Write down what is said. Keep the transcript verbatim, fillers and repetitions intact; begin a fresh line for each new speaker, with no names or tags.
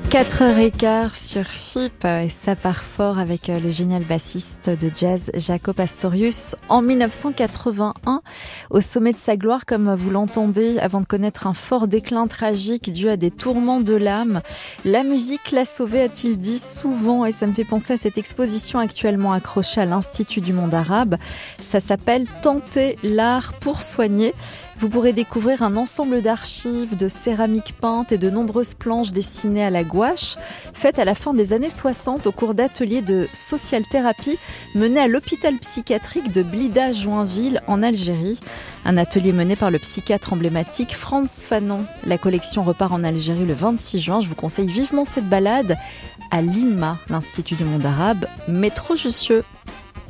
quatre heures quinze sur F I P et ça part fort avec le génial bassiste de jazz Jaco Pastorius en mille neuf cent quatre-vingt-un, au sommet de sa gloire comme vous l'entendez, avant de connaître un fort déclin tragique dû à des tourments de l'âme. La musique l'a sauvé, a-t-il dit souvent, et ça me fait penser à cette exposition actuellement accrochée à l'Institut du monde arabe. Ça s'appelle « Tenter l'art pour soigner ». Vous pourrez découvrir un ensemble d'archives, de céramiques peintes et de nombreuses planches dessinées à la gouache, faites à la fin des années soixante au cours d'ateliers de social-thérapie menés à l'hôpital psychiatrique de Blida Joinville en Algérie. Un atelier mené par le psychiatre emblématique Frantz Fanon. La collection repart en Algérie le vingt-six juin. Je vous conseille vivement cette balade à l'I M A, l'Institut du monde arabe, métro Jussieu.